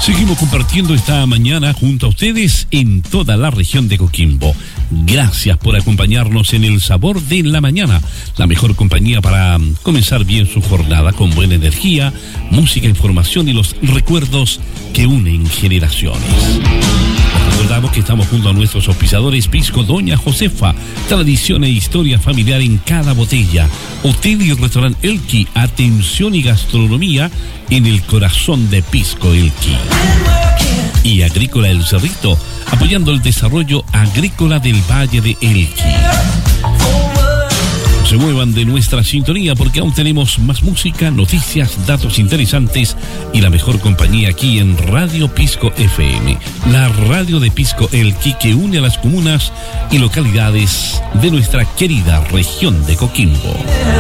Seguimos compartiendo esta mañana junto a ustedes en toda la región de Coquimbo. Gracias por acompañarnos en El Sabor de la Mañana, la mejor compañía para comenzar bien su jornada con buena energía, música, información y los recuerdos que unen generaciones. Recordamos que estamos junto a nuestros auspiciadores Pisco Doña Josefa, tradición e historia familiar en cada botella. Hotel y restaurante Elqui, atención y gastronomía en el corazón de Pisco Elqui. Y Agrícola El Cerrito, apoyando el desarrollo agrícola del Valle de Elqui. No se muevan de nuestra sintonía porque aún tenemos más música, noticias, datos interesantes y la mejor compañía aquí en Radio Pisco FM, la radio de Pisco Elqui que une a las comunas y localidades de nuestra querida región de Coquimbo.